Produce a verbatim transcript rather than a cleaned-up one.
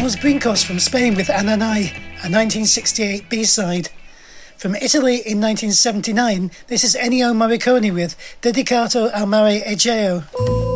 Los Brincos from Spain with Ananai, a nineteen sixty-eight B-side. From Italy in nineteen seventy-nine, this is Ennio Morricone with Dedicato al Mare Egeo.